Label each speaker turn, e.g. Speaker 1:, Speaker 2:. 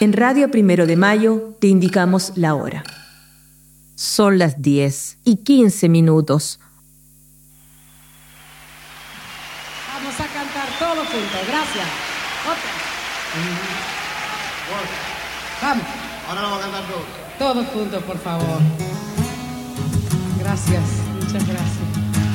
Speaker 1: En Radio Primero de Mayo te indicamos la hora. Son las 10:15.
Speaker 2: Vamos a cantar todos juntos. Gracias. Otra. Vamos.
Speaker 3: Ahora lo vamos a cantar todos.
Speaker 2: Todos juntos, por favor. Gracias. Muchas gracias.